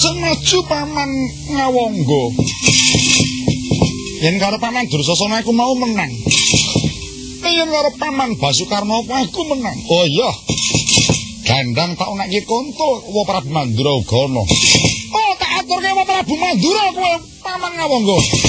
sing maju Paman Ngawangga. Yen karo Paman Dursasana aku mau menang. Yen karo Paman Basukarna aku menang. Oh iya. Gandang tak onekke kontul wa Prabu Mandragana. Oh tak aturke wa Prabu Mandura kowe Paman Ngawangga.